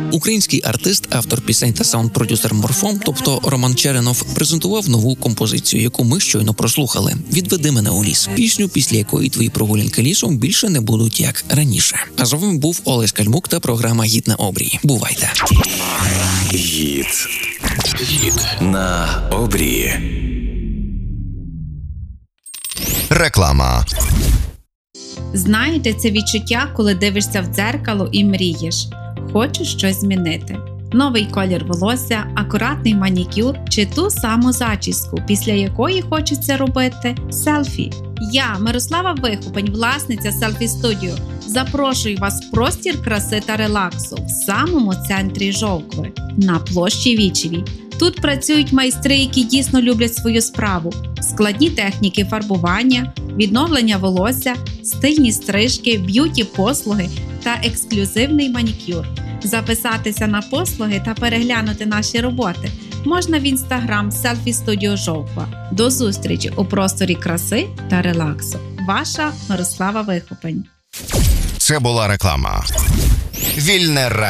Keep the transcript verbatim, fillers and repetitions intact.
Український артист, автор пісень та саунд-продюсер Морфом, тобто Роман Черенов, презентував нову композицію, яку ми щойно прослухали. «Відведи мене у ліс». Пісню, після якої твої прогулянки лісом більше не будуть як раніше. А з вами був Олесь Кальмук та програма «Гід на обрії». Бувайте! Гід. Гід на обрії. Реклама. Знаєте, це відчуття, коли дивишся в дзеркало і мрієш. Хочеш щось змінити. Новий колір волосся, акуратний манікюр чи ту саму зачіску, після якої хочеться робити селфі. Я, Мирослава Вихопень, власниця селфі-студіо, запрошую вас в простір краси та релаксу в самому центрі Жовкви, на площі Вічевій. Тут працюють майстри, які дійсно люблять свою справу. Складні техніки фарбування, відновлення волосся, стильні стрижки, б'юті-послуги та ексклюзивний манікюр. Записатися на послуги та переглянути наші роботи можна в інстаграм селфі-студіо Жовква. До зустрічі у просторі краси та релаксу. Ваша Мирослава Вихопень. Це була реклама. Вільне